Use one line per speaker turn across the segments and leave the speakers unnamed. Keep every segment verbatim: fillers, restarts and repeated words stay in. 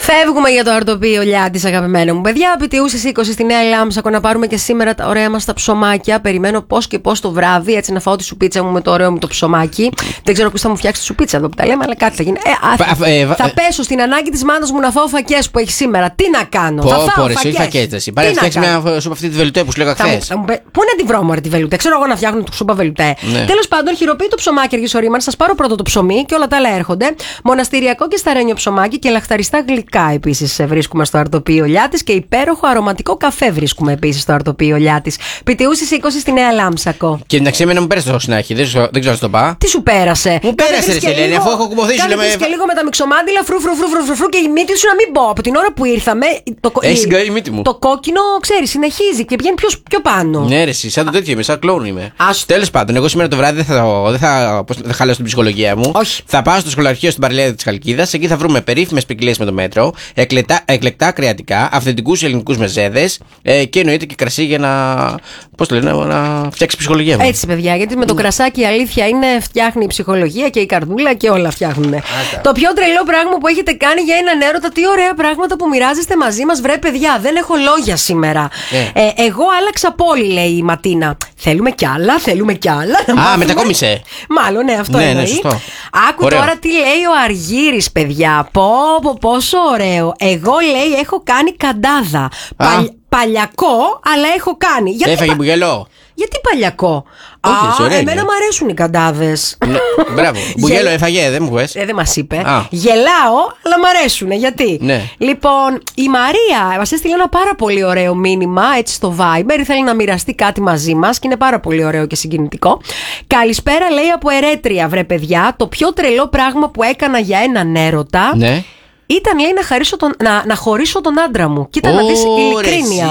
Φεύγουμε για το αρτοπείο Λιάτης, αγαπημένα μου παιδιά. Επιτιούσες είκοσι στη Νέα Λάμψακο, να πάρουμε και σήμερα τα ωραία μας τα ψωμάκια. Περιμένω πώς και πώς το βράδυ, έτσι να φάω τη σουπίτσα μου με το ωραίο μου το ψωμάκι. Δεν ξέρω ποιος θα μου φτιάξει τη σουπίτσα εδώ που τα λέμε, αλλά κάτι θα γίνει. Ε, α, θα, ε, θα ε, πέσω στην ανάγκη της μάνας μου να φάω φακές που έχει σήμερα. Τι να κάνω, πω, θα φάω
πω, φακές. Φακές Πάρε να φτιάξει μια σούπα αυτή τη βελουτέ που σου λέγα χθες.
Πού να τη βρω μωρέ τη βελουτέ, ξέρω εγώ να φτιάχνω τη σούπα βελουτέ. Ναι. Τέλος πάντων, χειροποίητο ψωμάκι αργής ορίμαν. Σας πάρω πρώτο το ψωμί και όλα τα άλλα έρχονται. Μοναστηριακό και σταρένιο ψωμάκι και λαχταριστά γλυκά επίσης βρίσκουμε στο αρτοπείο Λιάτης και υπέροχο αρωματικό καφέ βρίσκουμε επίσης στο αρτοπείο Λιάτης. Πιτιούσης είκοσι στη Νέα Λάμψακο.
Και να ξέρει, μου πέρασε το συνάχη, δεν, δεν ξέρω να το πάω.
Τι σου πέρασε.
Μου πέρασε, ρε Σελένη, αφού έχω κουμποθήσει.
Λέμε και λίγο με τα μυξομάντιλα, φρου φρου φρου φρου φρου και η μύτη σου να μην πω. Από την ώρα που ήρθαμε. Το,
Έχει συγκαρεί η μύτη μου.
Το κόκκινο, ξέρει, συνεχίζει και βγαίνει πιο, πιο πάνω.
Ναι, ρε, σαν το τέτοιο είμαι, σαν κλόουν είμαι. Τέλος πάντων, εγώ σήμερα το βράδυ δεν θα, δεν θα, θα χαλάσω την ψυχολογία μου.
Όχι.
Θα πάω στο σχολαρχείο στην παραλία της Χαλκίδας. Εκεί θα βρούμε περίφημες ποικιλίες με το μέτρο, εκλεκτά, εκλεκτά κρεατικά, αυθεντικούς ελληνικούς μεζέδες ε, και εννοείται και κρασί για να. Πώς το λένε, να φτιάξει ψυχολογία μου.
Έτσι, παιδιά, γιατί με το κρασάκι η αλήθεια είναι φτιάχνει η ψυχολογία και η καρδούλα και όλα φτιάχνουν. Το πιο τρελό πράγμα που έχετε κάνει για έναν έρωτα, τι ωραία πράγματα που μοιράζεστε μαζί μας, βρε παιδιά. Δεν έχω λόγια σήμερα. Ε. Ε, εγώ άλλαξα πόλη, λέει η Ματίνα. Θέλουμε κι άλλα, θέλουμε κι άλλα.
Α, μετακόμισε.
Μάλλον, ναι, αυτό
ναι,
εννοεί.
Ναι, σωστό.
Άκου ωραίο. Τώρα τι λέει ο Αργύρης, παιδιά. Πω, πω, πόσο ωραίο. Εγώ, λέει, έχω κάνει καντάδα. Παλ, παλιακό, αλλά έχω κάνει. Γιατί
έφαγε
πα...
μπουγελό.
Γιατί παλιακό.
Όχι,
Α,
ωραία,
εμένα μου αρέσουν οι καντάδες.
Ναι, μπράβο. Μπουγέλο έφαγε, δεν μου πες.
Ε, δεν μας είπε.
Α.
Γελάω, αλλά μου αρέσουν. Γιατί.
Ναι.
Λοιπόν, η Μαρία μας έστειλε ένα πάρα πολύ ωραίο μήνυμα έτσι στο Viber. Θέλει να μοιραστεί κάτι μαζί μας και είναι πάρα πολύ ωραίο και συγκινητικό. Καλησπέρα, λέει, από Ερέτρια, βρε παιδιά. Το πιο τρελό πράγμα που έκανα για έναν έρωτα.
Ναι.
Ήταν, λέει, να, χαρίσω τον, να, να χωρίσω τον άντρα μου. Κοίτα, να δεις ειλικρίνεια.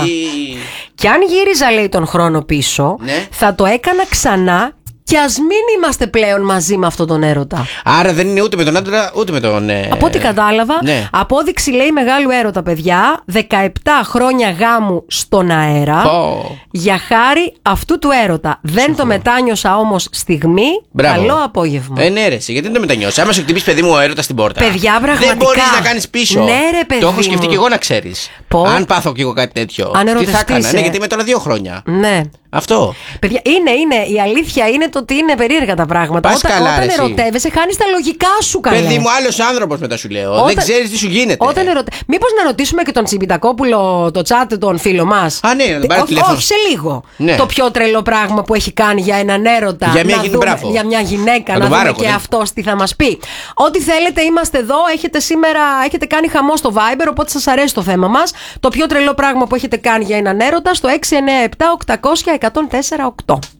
Και αν γύριζα, λέει, τον χρόνο πίσω,
ναι.
θα το έκανα ξανά και ας μην είμαστε πλέον μαζί με αυτόν τον έρωτα.
Άρα δεν είναι ούτε με τον άντρα, ούτε με τον. Ε...
Από ό,τι κατάλαβα,
ναι.
Απόδειξη, λέει, μεγάλου έρωτα, παιδιά. δεκαεπτά χρόνια γάμου στον αέρα. Oh. Για χάρη αυτού του έρωτα. Δεν Συμφώ. Το μετάνιωσα όμως στιγμή.
Μπράβο.
Καλό απόγευμα.
Ε, ναι, ρε, γιατί δεν το μετανιώσει. Άμα σου χτυπήσει, παιδί μου, ο έρωτα στην πόρτα.
Παιδιά, πραγματικά.
Δεν μπορείς να κάνεις πίσω.
Ναι, ρε, παιδί.
Το έχω σκεφτεί και εγώ, να ξέρεις. Αν πάθω κι εγώ κάτι τέτοιο.
Αν
τι θα έκανα. Ναι, γιατί είμαι τώρα δύο χρόνια.
Ναι.
Αυτό.
Παιδιά, είναι, είναι. Η αλήθεια είναι το ότι είναι περίεργα τα πράγματα.
Πας
όταν
καλά,
όταν
ρε,
ερωτεύεσαι, χάνεις τα λογικά σου, καλά.
Παιδί μου, άλλος άνθρωπος μετά σου λέω. Όταν, δεν ξέρεις τι σου γίνεται.
Όταν ερωτε... Μήπως να ρωτήσουμε και τον Τσιμπιτακόπουλο, το chat, τον φίλο μας.
Α, ναι, να τον πάρει τηλέφωνο.
Όχι, σε λίγο.
Ναι.
Το πιο τρελό πράγμα που έχει κάνει για έναν έρωτα.
Για μια,
να δούμε, για μια γυναίκα. Να, να δούμε και αυτός τι θα μας πει. Ό,τι θέλετε, είμαστε εδώ. Έχετε σήμερα έχετε κάνει χαμό στο Viber, οπότε σας αρέσει το θέμα μας. Το πιο τρελό πράγμα που έχετε κάνει για έναν έρωτα στο έξι εννιά επτά οκτακόσια εκατόν τέσσερα οκτώ.